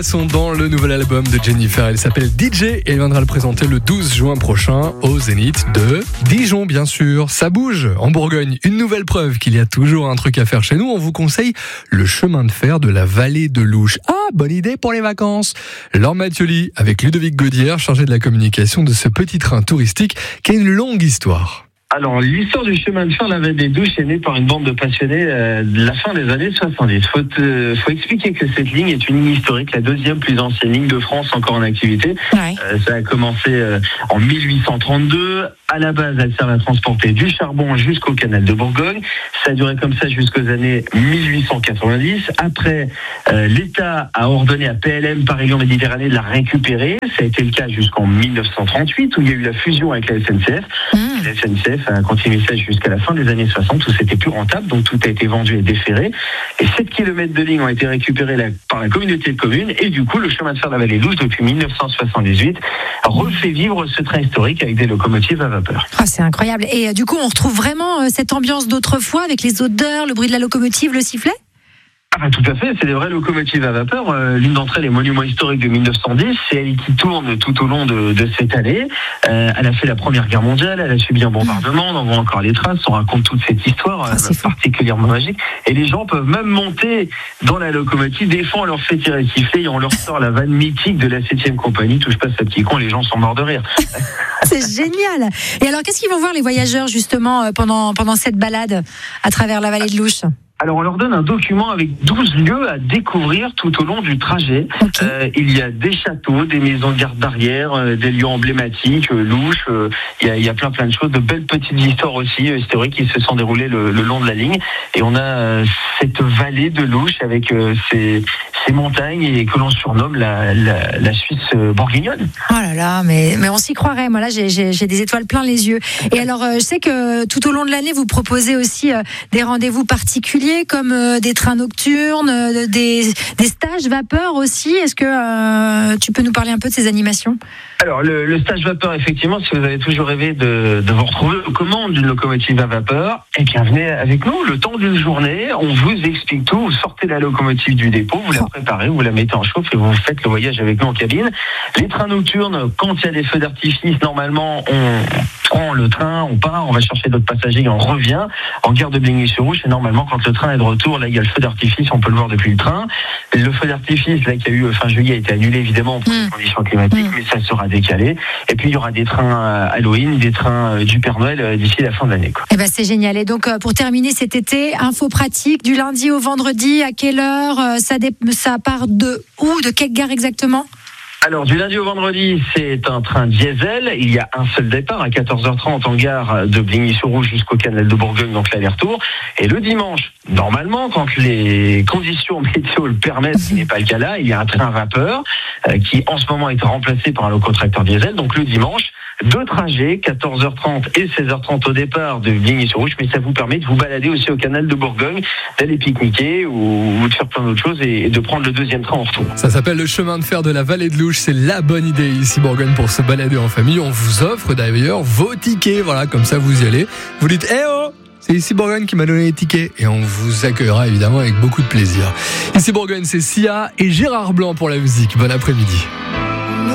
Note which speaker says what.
Speaker 1: Sont dans le nouvel album de Jennifer, elle s'appelle DJ et elle viendra le présenter le 12 juin prochain au Zénith de Dijon, bien sûr. Ça bouge en Bourgogne, une nouvelle preuve qu'il y a toujours un truc à faire chez nous. On vous conseille le chemin de fer de la vallée de l'Ouche. Ah, bonne idée pour les vacances. Laure Mathioli avec Ludovic Gaudière, chargé de la communication de ce petit train touristique qui a une longue histoire.
Speaker 2: Alors, l'histoire du chemin de fer, la vallée de l'Ouche, est née par une bande de passionnés de la fin des années 70. Faut expliquer que cette ligne est une ligne historique, la deuxième plus ancienne ligne de France encore en activité. Ouais. Ça a commencé en 1832. À la base, elle sert à transporter du charbon jusqu'au canal de Bourgogne. Ça a duré comme ça jusqu'aux années 1890. Après, l'État a ordonné à PLM Paris-Lyon Méditerranée de la récupérer. Ça a été le cas jusqu'en 1938 où il y a eu la fusion avec la SNCF. La SNCF a continué ça jusqu'à la fin des années 60 où c'était plus rentable, donc tout a été vendu et déféré. Et 7 km de ligne ont été récupérés par la communauté de communes et du coup, le chemin de fer de la vallée de l'Ouche depuis 1978 refait vivre ce train historique avec des locomotives à vapeur.
Speaker 3: Oh, c'est incroyable. Et du coup, on retrouve vraiment cette ambiance d'autrefois avec les odeurs, le bruit de la locomotive, le sifflet ?
Speaker 2: Ah, tout à fait, c'est des vraies locomotives à vapeur. L'une d'entre elles est Monument historique de 1910. C'est elle qui tourne tout au long de cette année. Elle a fait la Première Guerre mondiale, elle a subi un bombardement, on en voit encore les traces, on raconte toute cette histoire particulièrement magique. Et les gens peuvent même monter dans la locomotive. Des fois, on leur fait tirer le sifflet et on leur sort la vanne mythique de la 7e compagnie. Touche pas ce petit con, les gens sont morts de rire.
Speaker 3: C'est génial. Et alors, qu'est-ce qu'ils vont voir les voyageurs justement pendant cette balade à travers la vallée de l'Ouche ?
Speaker 2: Alors, on leur donne un document avec 12 lieux à découvrir tout au long du trajet. Okay. Il y a des châteaux, des maisons de garde barrière, des lieux emblématiques, l'Ouche. Il y a plein de choses, de belles petites histoires aussi historiques qui se sont déroulées le long de la ligne. Et on a cette vallée de l'Ouche avec ces montagnes et que l'on surnomme la Suisse bourguignonne.
Speaker 3: Oh là là, mais on s'y croirait. Moi là, j'ai des étoiles plein les yeux. Et alors, je sais que tout au long de l'année, vous proposez aussi des rendez-vous particuliers comme des trains nocturnes, des stages vapeur aussi. Est-ce que tu peux nous parler un peu de ces animations ?
Speaker 2: Alors, le stage vapeur, effectivement, si vous avez toujours rêvé de vous retrouver aux commandes d'une locomotive à vapeur, eh bien, venez avec nous. Le temps d'une journée, on vous explique tout. Vous sortez la locomotive du dépôt, vous la préparez, vous la mettez en chauffe et vous faites le voyage avec nous en cabine. Les trains nocturnes, quand il y a des feux d'artifice, normalement, on prend le train, on part, on va chercher d'autres passagers et on revient en gare de Bligny-sur-Rouge. Et normalement, quand le train est de retour, là, il y a le feu d'artifice, on peut le voir depuis le train. Le feu d'artifice, là, qu'il y a eu fin juillet, a été annulé, évidemment, pour les conditions climatiques, mais ça sera décalé. Et puis, il y aura des trains Halloween, des trains du Père Noël d'ici la fin de l'année, quoi.
Speaker 3: Eh ben, c'est génial. Et donc, pour terminer cet été, info pratique, du lundi au vendredi, à quelle heure ça part de où, de quelle gare exactement ?
Speaker 2: Alors, du lundi au vendredi, c'est un train diesel. Il y a un seul départ à 14h30 en gare de Bligny-sur-Rouge jusqu'au canal de Bourgogne, donc l'aller-retour. Et le dimanche, normalement, quand les conditions météo le permettent, ce n'est pas le cas là, il y a un train vapeur qui, en ce moment, est remplacé par un locotracteur diesel. Donc, le dimanche, 2 trajets, 14h30 et 16h30 au départ de Bligny-sur-Rouge, mais ça vous permet de vous balader aussi au canal de Bourgogne, d'aller pique-niquer ou de faire plein d'autres choses et de prendre le deuxième train en retour.
Speaker 1: Ça s'appelle le chemin de fer de la vallée de l'Ouche, c'est la bonne idée ici Bourgogne pour se balader en famille. On vous offre d'ailleurs vos tickets, voilà, comme ça vous y allez. Vous dites, c'est ici Bourgogne qui m'a donné les tickets et on vous accueillera évidemment avec beaucoup de plaisir. Ici Bourgogne, c'est Sia et Gérard Blanc pour la musique. Bon après-midi.